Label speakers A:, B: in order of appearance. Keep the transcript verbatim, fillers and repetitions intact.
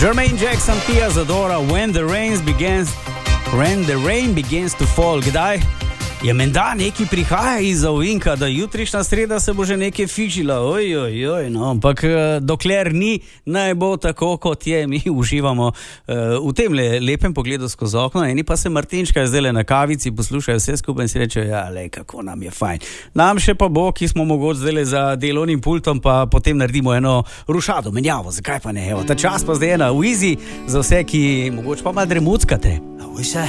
A: Jermaine Jackson, Tia Zadora, When the Rain Begins, When the Rain Begins to Fall. Kdaj? Je menda neki prihaja iz ovinka, da jutrišnja sreda se bo že nekaj fižila, oj, oj, oj, no, ampak dokler ni, naj bo tako, kot je, mi uživamo uh, v tem le, lepem pogledu skozi okno, eni pa se Martinčka zdaj le na kavici poslušajo vse skupaj in si rečejo, ja, le, kako nam je fajn. Nam še pa bo, ki smo mogoče zdaj le za delovnim pultom, pa potem naredimo eno rušado, menjavo, zakaj pa ne, evo, ta čas pa zdaj ena v easy za vse, ki mogoče pa malo dremuckate.
B: I wish I